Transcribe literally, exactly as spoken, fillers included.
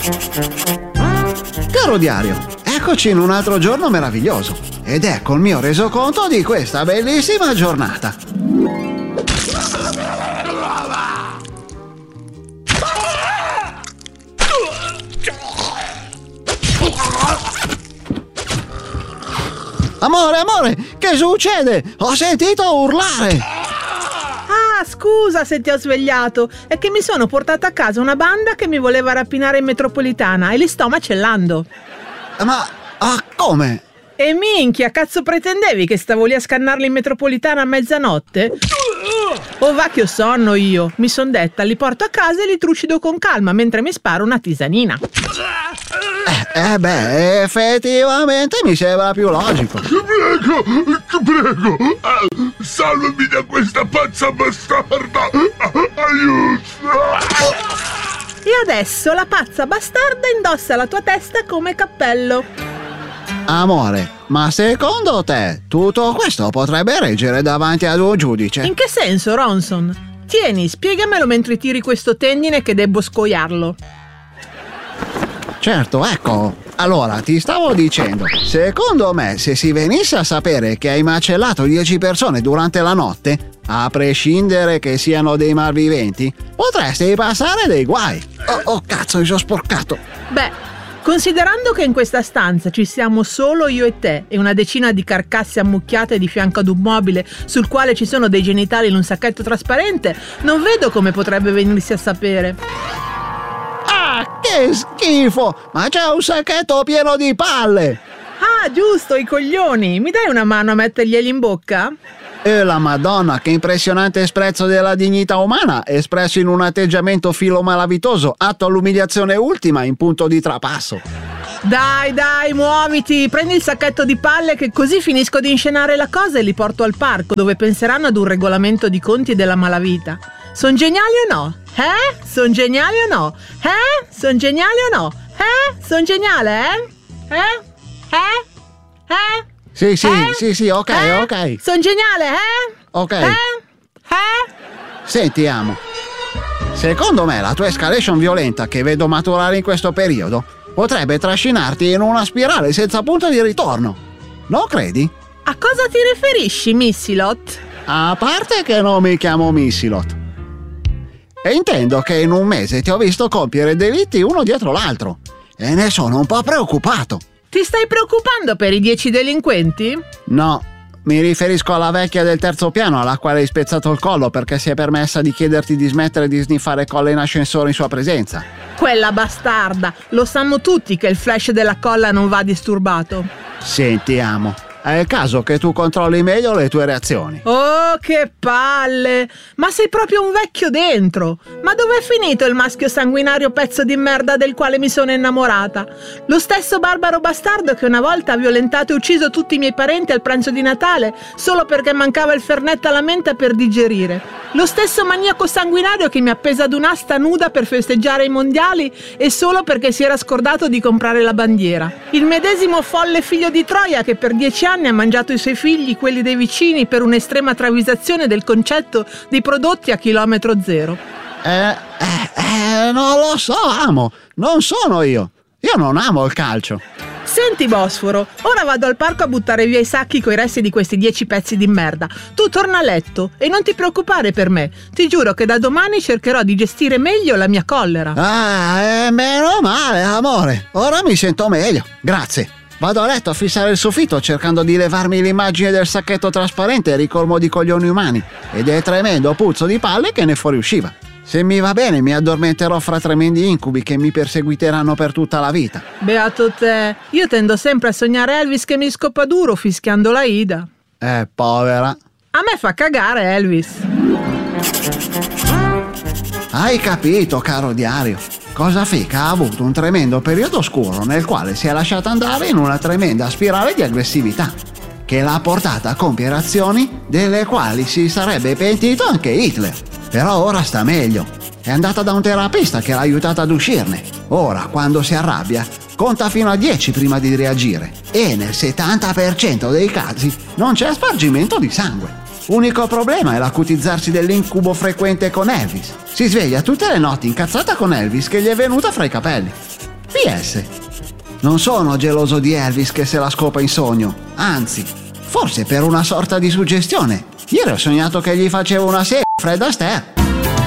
Caro diario, eccoci in un altro giorno meraviglioso ed ecco il mio resoconto di questa bellissima giornata. Amore, amore, che succede? Ho sentito urlare! Ah, scusa se ti ho svegliato, è che mi sono portata a casa una banda che mi voleva rapinare in metropolitana e li sto macellando. Ma, ah, come? E minchia, cazzo pretendevi che stavo lì a scannarli in metropolitana a mezzanotte? Oh va che ho sonno io, mi son detta, li porto a casa e li trucido con calma mentre mi sparo una tisanina. Eh, eh beh, effettivamente mi sembra più logico. Ti prego, ti prego, eh, salvami da questa pazza bastarda, aiuto! E adesso la pazza bastarda indossa la tua testa come cappello. Amore, ma secondo te tutto questo potrebbe reggere davanti ad un giudice? In che senso, Ronson? Tieni, spiegamelo mentre tiri questo tendine che debbo scoiarlo. Certo, ecco. Allora, ti stavo dicendo, secondo me, se si venisse a sapere che hai macellato dieci persone durante la notte, a prescindere che siano dei malviventi, potresti passare dei guai. Oh, oh cazzo, mi sono sporcato. Beh, considerando che in questa stanza ci siamo solo io e te e una decina di carcasse ammucchiate di fianco ad un mobile sul quale ci sono dei genitali in un sacchetto trasparente, non vedo come potrebbe venirsi a sapere. Ah, che schifo! Ma c'è un sacchetto pieno di palle! Ah, giusto, i coglioni! Mi dai una mano a metterglieli in bocca? E la Madonna, che impressionante sprezzo della dignità umana, espresso in un atteggiamento filomalavitoso, atto all'umiliazione ultima in punto di trapasso. Dai, dai, muoviti! Prendi il sacchetto di palle che così finisco di inscenare la cosa e li porto al parco, dove penseranno ad un regolamento di conti della malavita. Son geniali o no? Eh? Son geniali o no? Eh? Son geniali o no? Eh? Son geniale, eh? Eh? Eh? Eh? Sì, sì, eh? sì, sì, ok, eh? ok. Son geniale, eh? Ok. Eh? Eh? Senti, amo. Secondo me la tua escalation violenta che vedo maturare in questo periodo potrebbe trascinarti in una spirale senza punto di ritorno. Non credi? A cosa ti riferisci, Missilot? A parte che non mi chiamo Missilot. E intendo che in un mese ti ho visto compiere delitti uno dietro l'altro e ne sono un po' preoccupato. Ti stai preoccupando per i dieci delinquenti? No, mi riferisco alla vecchia del terzo piano alla quale hai spezzato il collo perché si è permessa di chiederti di smettere di sniffare colla in ascensore in sua presenza. Quella bastarda, lo sanno tutti che il flash della colla non va disturbato. Senti, amo, è il caso che tu controlli meglio le tue reazioni. Oh, che palle! Ma sei proprio un vecchio dentro! Ma dov'è finito il maschio sanguinario pezzo di merda del quale mi sono innamorata? Lo stesso barbaro bastardo che una volta ha violentato e ucciso tutti i miei parenti al pranzo di Natale solo perché mancava il fernetto alla menta per digerire. Lo stesso maniaco sanguinario che mi ha appesa ad un'asta nuda per festeggiare i mondiali e solo perché si era scordato di comprare la bandiera. Il medesimo folle figlio di Troia che per dieci anni ha mangiato i suoi figli, quelli dei vicini, per un'estrema travisazione del concetto di prodotti a chilometro zero. Eh, eh, eh, non lo so, amo, non sono io. Io non amo il calcio. Senti, Bosforo, ora vado al parco a buttare via i sacchi coi resti di questi dieci pezzi di merda. Tu torna a letto e non ti preoccupare per me. Ti giuro che da domani cercherò di gestire meglio la mia collera. Ah, eh, meno male, amore. Ora mi sento meglio. Grazie. Vado a letto a fissare il soffitto cercando di levarmi l'immagine del sacchetto trasparente ricolmo di coglioni umani ed è tremendo puzzo di palle che ne fuoriusciva. Se mi va bene mi addormenterò fra tremendi incubi che mi perseguiteranno per tutta la vita. Beato te, io tendo sempre a sognare Elvis che mi scoppa duro fischiando la Ida. Eh, povera. A me fa cagare Elvis. Hai capito, caro diario? Cosa Fica ha avuto un tremendo periodo oscuro nel quale si è lasciata andare in una tremenda spirale di aggressività che l'ha portata a compiere azioni delle quali si sarebbe pentito anche Hitler. Però ora sta meglio. È andata da un terapista che l'ha aiutata ad uscirne. Ora, quando si arrabbia, conta fino a dieci prima di reagire e nel settanta per cento dei casi non c'è spargimento di sangue. Unico problema è l'acutizzarsi dell'incubo frequente con Elvis. Si sveglia tutte le notti incazzata con Elvis che gli è venuta fra i capelli. S. Non sono geloso di Elvis che se la scopa in sogno, anzi, forse per una sorta di suggestione. Ieri ho sognato che gli facevo una serie Fred Astaire.